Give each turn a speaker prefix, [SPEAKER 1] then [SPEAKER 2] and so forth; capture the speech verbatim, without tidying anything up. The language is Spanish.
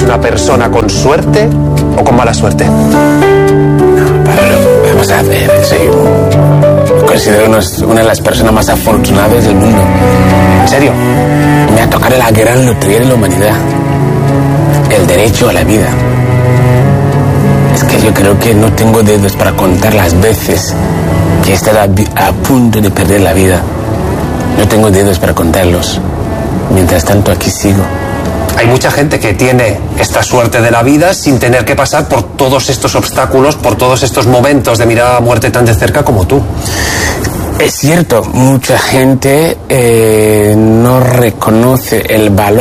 [SPEAKER 1] una persona con suerte o con mala suerte?
[SPEAKER 2] No, Pablo, vamos a ver, soy un, me considero unos, una de las personas más afortunadas del mundo.
[SPEAKER 1] ¿En serio?
[SPEAKER 2] Me ha tocado la gran lotería de la humanidad, el derecho a la vida. Es que yo creo que no tengo dedos para contar las veces que he estado a, a punto de perder la vida. No tengo dedos para contarlos. Mientras tanto, aquí sigo.
[SPEAKER 1] Hay mucha gente que tiene esta suerte de la vida sin tener que pasar por todos estos obstáculos, por todos estos momentos de mirar a la muerte tan de cerca como tú.
[SPEAKER 2] Es cierto, mucha gente eh, no reconoce el valor